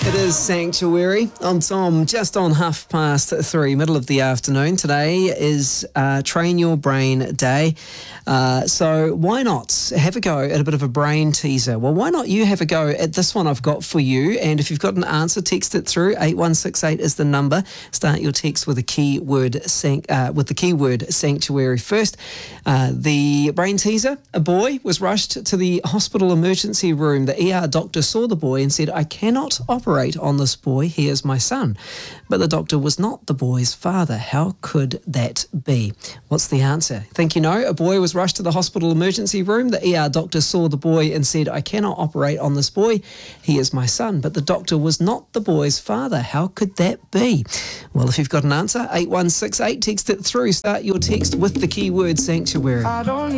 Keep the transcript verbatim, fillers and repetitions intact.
It is Sanctuary. I'm Tom, just on half past three, middle of the afternoon. Today is uh, Train Your Brain Day. Uh, so why not have a go at a bit of a brain teaser? Well, why not you have a go at this one I've got for you? And if you've got an answer, text it through. eight one six eight is the number. Start your text with a keyword, sanct- uh, with the keyword sanctuary first. Uh, the brain teaser, a boy was rushed to the hospital emergency room. The E R doctor saw the boy and said, "I cannot operate on this boy, he is my son." But the doctor was not the boy's father. How could that be? What's the answer? Think you know? A boy was rushed to the hospital emergency room. The E R doctor saw the boy and said, "I cannot operate on this boy, he is my son." But the doctor was not the boy's father. How could that be? Well, if you've got an answer, eight one six eight, text it through. Start your text with the keyword sanctuary. I don't